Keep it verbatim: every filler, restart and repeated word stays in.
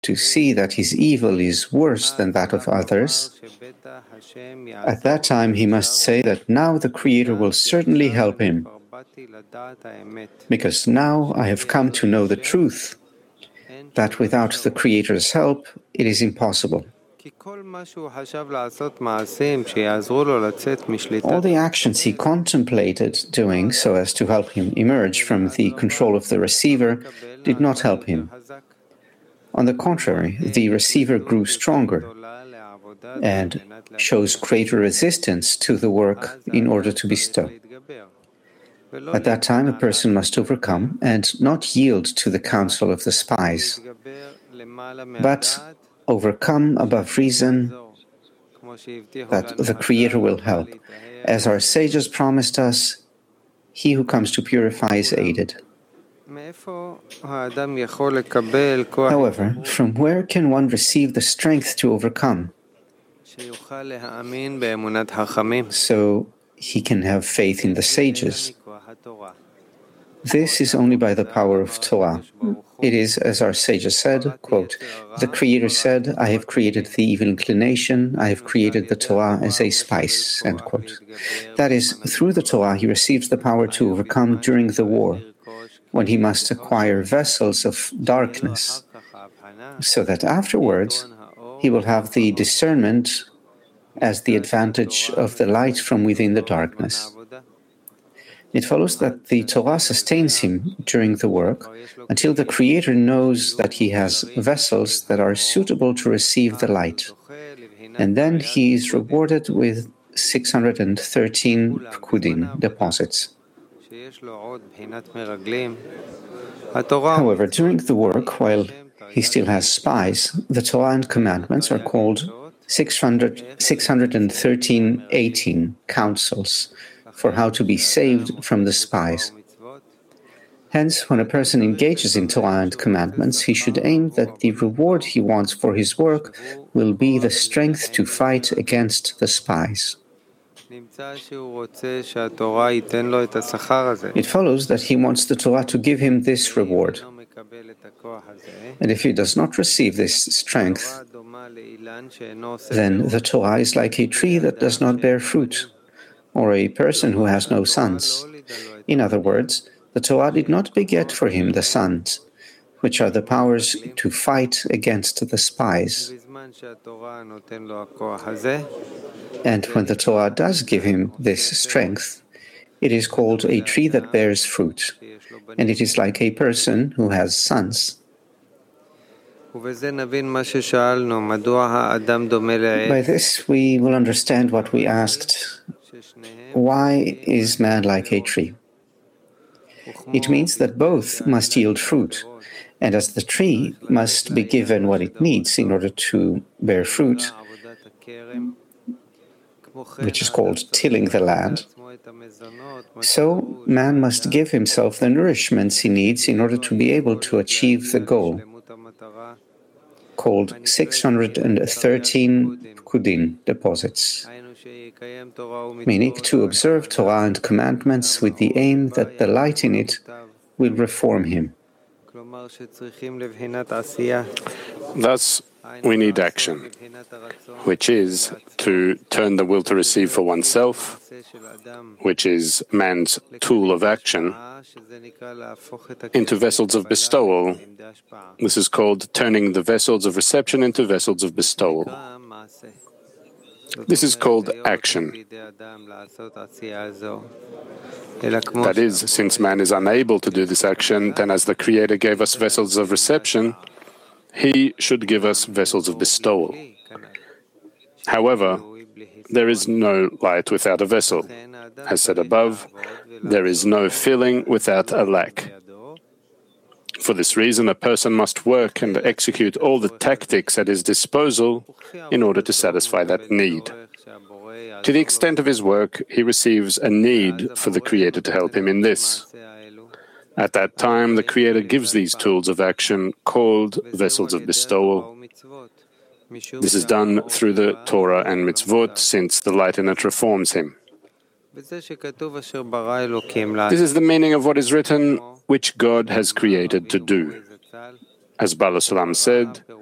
to see that his evil is worse than that of others, at that time he must say that now the Creator will certainly help him, because now I have come to know the truth, that without the Creator's help it is impossible. All the actions he contemplated doing so as to help him emerge from the control of the receiver did not help him. On the contrary, the receiver grew stronger and shows greater resistance to the work in order to bestow. At that time, a person must overcome and not yield to the counsel of the spies, but overcome above reason, that the Creator will help. As our sages promised us, he who comes to purify is aided. However, from where can one receive the strength to overcome, so he can have faith in the sages? This is only by the power of Torah. It is, as our sages said, quote, "The Creator said, I have created the evil inclination, I have created the Torah as a spice," end quote. That is, through the Torah he receives the power to overcome during the war, when he must acquire vessels of darkness, so that afterwards he will have the discernment as the advantage of the light from within the darkness. It follows that the Torah sustains him during the work until the Creator knows that he has vessels that are suitable to receive the light, and then he is rewarded with six hundred thirteen pkudin, deposits. However, during the work, while he still has spies, the Torah and commandments are called six hundred, six hundred thirteen, eighteen counsels for how to be saved from the spies. Hence, when a person engages in Torah and commandments, he should aim that the reward he wants for his work will be the strength to fight against the spies. It follows that he wants the Torah to give him this reward. And if he does not receive this strength, then the Torah is like a tree that does not bear fruit, or a person who has no sons. In other words, the Torah did not beget for him the sons, which are the powers to fight against the spies. And when the Torah does give him this strength, it is called a tree that bears fruit, and it is like a person who has sons. By this we will understand what we asked. Why is man like a tree? It means that both must yield fruit, and as the tree must be given what it needs in order to bear fruit, which is called tilling the land, so man must give himself the nourishments he needs in order to be able to achieve the goal, called six hundred thirteen pkudin, deposits, meaning to observe Torah and commandments with the aim that the light in it will reform him. Thus, we need action, which is to turn the will to receive for oneself, which is man's tool of action, into vessels of bestowal. This is called turning the vessels of reception into vessels of bestowal. This is called action. That is, since man is unable to do this action, then as the Creator gave us vessels of reception, He should give us vessels of bestowal. However, there is no light without a vessel. As said above, there is no filling without a lack. For this reason, a person must work and execute all the tactics at his disposal in order to satisfy that need. To the extent of his work, he receives a need for the Creator to help him in this. At that time, the Creator gives these tools of action called vessels of bestowal. This is done through the Torah and mitzvot, since the light in it reforms him. This is the meaning of what is written, which God has created to do. As Baal HaSulam said,